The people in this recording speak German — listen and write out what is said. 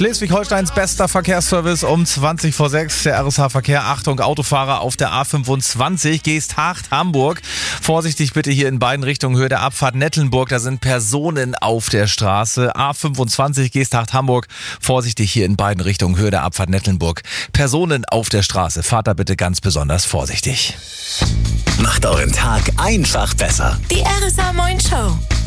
Schleswig-Holsteins bester Verkehrsservice um 20 vor 6. Der RSH-Verkehr. Achtung, Autofahrer auf der A25. Geesthacht-Hamburg. Vorsichtig bitte hier in beiden Richtungen. Höhe der Abfahrt Nettelnburg. Da sind Personen auf der Straße. A25 Geesthacht-Hamburg. Vorsichtig hier in beiden Richtungen. Höhe der Abfahrt Nettelnburg. Personen auf der Straße. Fahrt da bitte ganz besonders vorsichtig. Macht euren Tag einfach besser. Die RSH Moin Show.